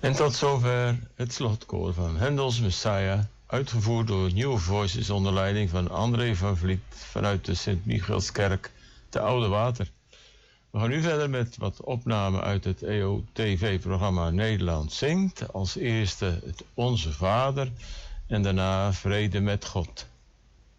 En tot zover het slotkoor van Hendels Messiah, uitgevoerd door New Voices onder leiding van André van Vliet vanuit de Sint-Michielskerk te Oude Water. We gaan nu verder met wat opnamen uit het EO-TV-programma Nederland Zingt. Als eerste het Onze Vader en daarna Vrede met God.